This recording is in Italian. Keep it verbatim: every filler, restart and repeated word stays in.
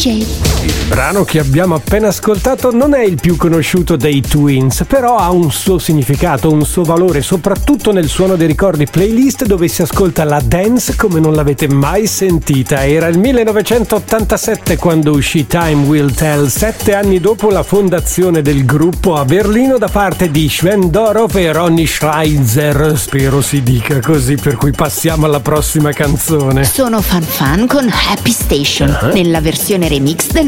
J. Il brano che abbiamo appena ascoltato non è il più conosciuto dei Twins, però ha un suo significato, un suo valore, soprattutto nel Suono dei Ricordi playlist, dove si ascolta la dance come non l'avete mai sentita. Era il millenovecentottantasette quando uscì Time Will Tell, sette anni dopo la fondazione del gruppo a Berlino da parte di Sven Dorov e Ronny Schreizer, spero si dica così, per cui passiamo alla prossima canzone. Sono Fan Fan con Happy Station, uh-huh. nella versione remix del